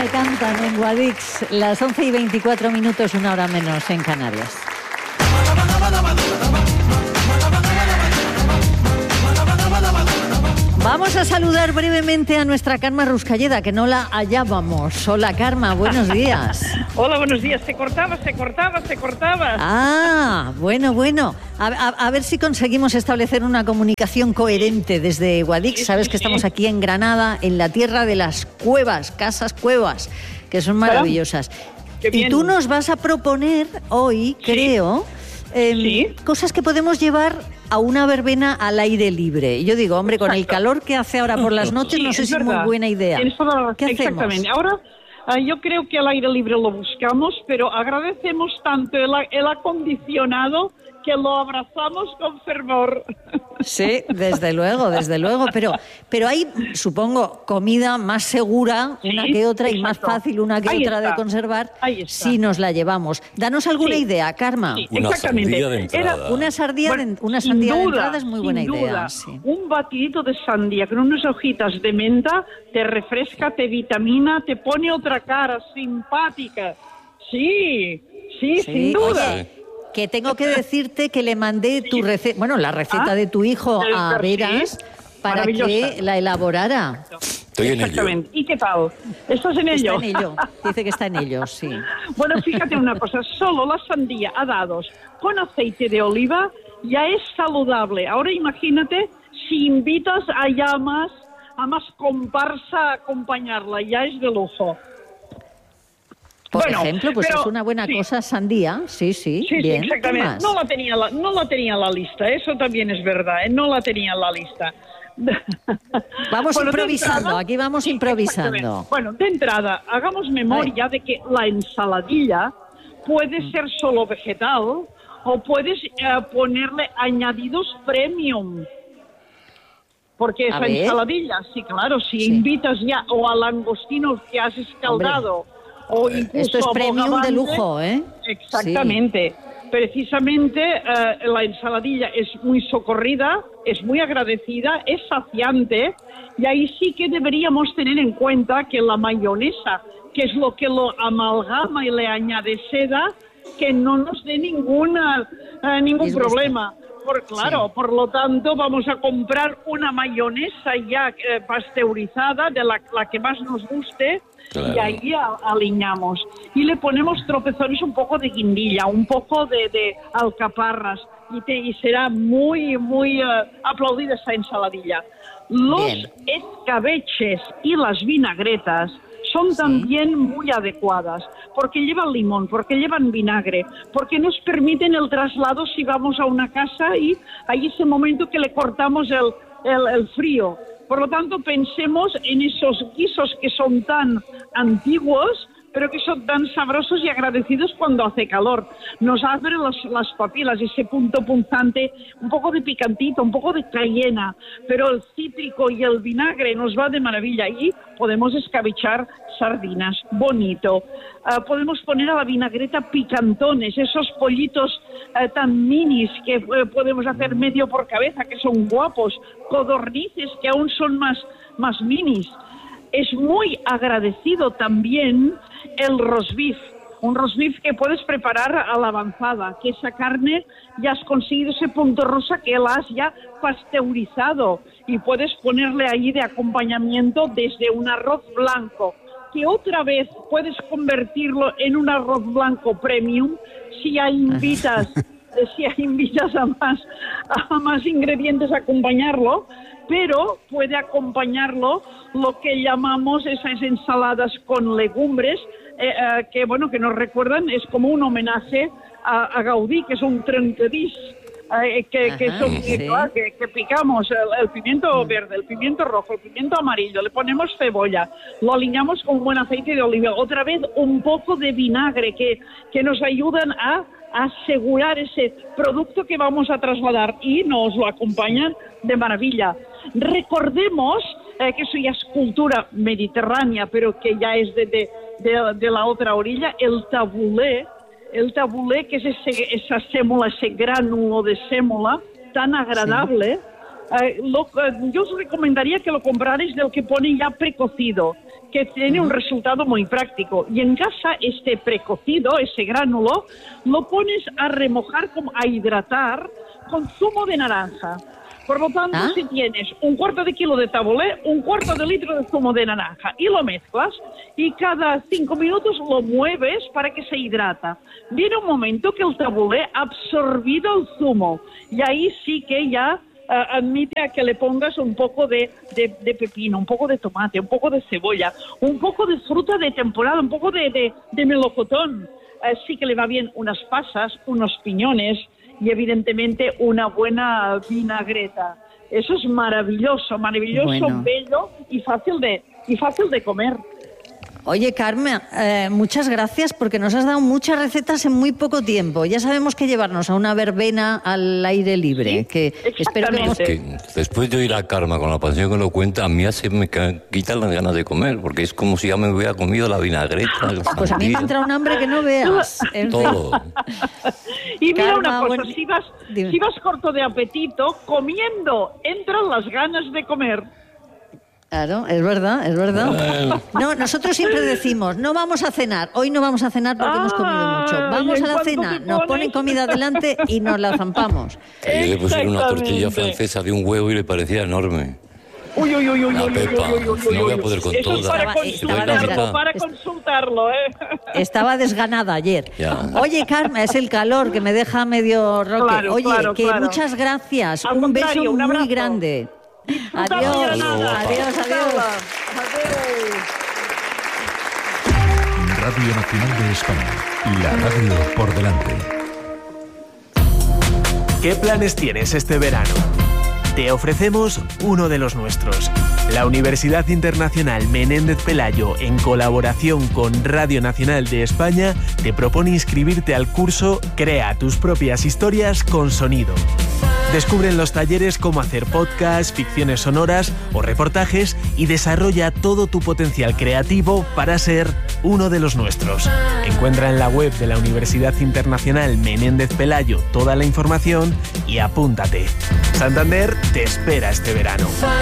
me cantan en Guadix, las 11:24, una hora menos en Canarias. Vamos a saludar brevemente a nuestra Carme Ruscalleda, que no la hallábamos. Hola, Carme, buenos días. Hola, buenos días. Se cortaba. Ah, bueno. A ver si conseguimos establecer una comunicación coherente desde Guadix. Sabes que estamos aquí en Granada, en la tierra de las cuevas, casas cuevas, que son maravillosas. Y tú nos vas a proponer hoy, creo, cosas que podemos llevar a una verbena al aire libre. Y yo digo, hombre, con el calor que hace ahora por las noches, no sé si es muy buena idea. ¿Qué hacemos? Exactamente. Ahora, yo creo que al aire libre lo buscamos, pero agradecemos tanto el acondicionado que lo abrazamos con fervor. Sí, desde luego. Pero hay, supongo, comida más segura una que otra y más fácil una que otra de conservar si nos la llevamos. Danos alguna idea, Carme. Sí, una sandía de entrada. Una sandía de entrada es muy buena idea. Sí. Un batidito de sandía con unas hojitas de menta te refresca, te vitamina, te pone otra cara simpática. Sí, sin duda. Oye, que tengo que decirte que le mandé tu receta, la receta de tu hijo a Veras para que la elaborara. Estoy en ello. Exactamente. ¿Y qué tal? ¿Estás en ello? Está en ello. Dice que está en ello, sí. Bueno, fíjate una cosa, solo la sandía a dados con aceite de oliva ya es saludable. Ahora imagínate si invitas a más comparsa a acompañarla, ya es de lujo. Por ejemplo, pues es una buena cosa, sandía, sí, bien. Exactamente. No la tenía en la lista, eso también es verdad, no la tenía en la lista. Vamos improvisando, aquí vamos improvisando. Bueno, de entrada, hagamos memoria de que la ensaladilla puede ser solo vegetal o puedes ponerle añadidos premium. Porque esa ensaladilla, sí, claro, si invitas ya o a langostinos que has escaldado, o incluso esto es premium de lujo, ¿eh? Exactamente. Sí. Precisamente la ensaladilla es muy socorrida, es muy agradecida, es saciante, y ahí sí que deberíamos tener en cuenta que la mayonesa, que es lo que lo amalgama y le añade seda, que no nos dé ningún problema. Por lo tanto, vamos a comprar una mayonesa ya pasteurizada, de la que más nos guste, y ahí aliñamos. Y le ponemos tropezones, un poco de guindilla, un poco de alcaparras, y será muy, muy aplaudida esa ensaladilla. Los escabeches y las vinagretas son también muy adecuadas, porque llevan limón, porque llevan vinagre, porque nos permiten el traslado si vamos a una casa y hay ese momento que le cortamos el frío. Por lo tanto, pensemos en esos guisos que son tan antiguos, pero que son tan sabrosos y agradecidos cuando hace calor. Nos abren las papilas, ese punto punzante, un poco de picantito, un poco de cayena, pero el cítrico y el vinagre nos va de maravilla. Y podemos escabechar sardinas, bonito. Podemos poner a la vinagreta picantones, esos pollitos tan minis que podemos hacer medio por cabeza, que son guapos, codornices que aún son más minis. Es muy agradecido también el roast beef, un roast beef que puedes preparar a la avanzada, que esa carne ya has conseguido ese punto rosa que la has ya pasteurizado y puedes ponerle ahí de acompañamiento desde un arroz blanco, que otra vez puedes convertirlo en un arroz blanco premium si invitas a más ingredientes a acompañarlo, pero puede acompañarlo lo que llamamos esas ensaladas con legumbres, que nos recuerdan, es como un homenaje a Gaudí, que es un trencadís, que picamos el pimiento verde, el pimiento rojo, el pimiento amarillo, le ponemos cebolla, lo aliñamos con buen aceite de oliva, otra vez un poco de vinagre que nos ayudan a asegurar ese producto que vamos a trasladar y nos lo acompañan de maravilla. Recordemos que eso ya es cultura mediterránea, pero que ya es de la otra orilla, el tabulé, que es esa sémola, ese gránulo de sémola tan agradable. Yo os recomendaría que lo comprarais del que pone ya precocido, que tiene un resultado muy práctico. Y en casa este precocido, ese gránulo, lo pones a remojar, a hidratar con zumo de naranja. Por lo tanto, si tienes un cuarto de kilo de tabulé, un cuarto de litro de zumo de naranja y lo mezclas y cada 5 minutos lo mueves para que se hidrata. Viene un momento que el tabulé ha absorbido el zumo y ahí sí que ya admite a que le pongas un poco de pepino, un poco de tomate, un poco de cebolla, un poco de fruta de temporada, un poco de melocotón. Sí que le va bien unas pasas, unos piñones y evidentemente una buena vinagreta. Eso es maravilloso, bello y fácil de comer. Oye, Carmen, muchas gracias porque nos has dado muchas recetas en muy poco tiempo. Ya sabemos que llevarnos a una verbena al aire libre. Sí, que espero que después de oír a Karma con la pasión que lo cuenta, a mí se me quitan las ganas de comer, porque es como si ya me hubiera comido la vinagreta. Pues a mí me entra un hambre que no veas. Todo. Y mira, Karma, una cosa, si vas corto de apetito, comiendo entran las ganas de comer. Claro, es verdad. No, nosotros siempre decimos, no vamos a cenar. Hoy no vamos a cenar porque hemos comido mucho. Vamos a la cena, nos ponen comida delante y nos la zampamos. Yo le pusieron una tortilla francesa de un huevo y le parecía enorme. Uy, Pepa, no voy a poder con eso toda. para consultarlo, Estaba desganada ayer. Ya. Oye, Carmen, es el calor que me deja medio roque. Claro, Oye, claro. muchas gracias. Al Un beso contrario, un abrazo. muy grande. Adiós. Adiós. Radio Nacional de España. La radio por delante. ¿Qué planes tienes este verano? Te ofrecemos uno de los nuestros. La Universidad Internacional Menéndez Pelayo, en colaboración con Radio Nacional de España, te propone inscribirte al curso Crea tus propias historias con sonido. Descubre en los talleres cómo hacer podcasts, ficciones sonoras o reportajes y desarrolla todo tu potencial creativo para ser uno de los nuestros. Encuentra en la web de la Universidad Internacional Menéndez Pelayo toda la información y apúntate. Santander te espera este verano.